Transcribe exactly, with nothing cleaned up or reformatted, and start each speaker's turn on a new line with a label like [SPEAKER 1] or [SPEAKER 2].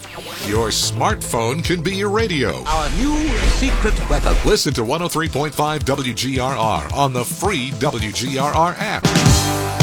[SPEAKER 1] Your smartphone can be your radio.
[SPEAKER 2] Our new secret weapon.
[SPEAKER 1] Listen to one oh three point five W G R R on the free W G R R app.